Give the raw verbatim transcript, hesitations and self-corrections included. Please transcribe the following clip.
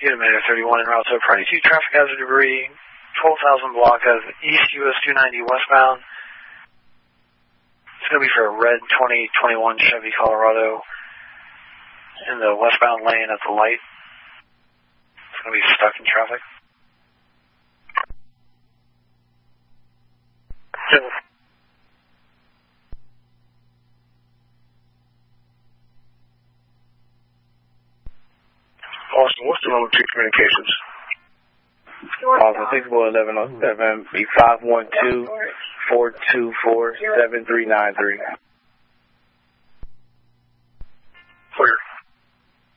Unit Mayor thirty-one en route to Party two traffic hazard debris, twelve thousand block of East U S two ninety westbound. It's going to be for a red twenty twenty-one Chevy Colorado in the westbound lane at the light. It's going to be stuck in traffic. Austin, what's the number two communications? Austin, six four eleven oh seven, be five one two, four two four, seven three nine three.